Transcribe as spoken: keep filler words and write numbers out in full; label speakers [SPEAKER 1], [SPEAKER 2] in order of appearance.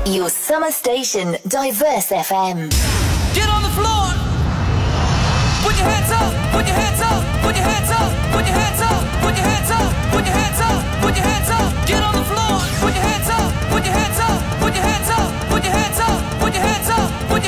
[SPEAKER 1] Your summer station, Diverse F M.
[SPEAKER 2] Get on the floor. Put your hands up, put your hands up, put your hands up, put your hands up, put your hands up, put your hands up.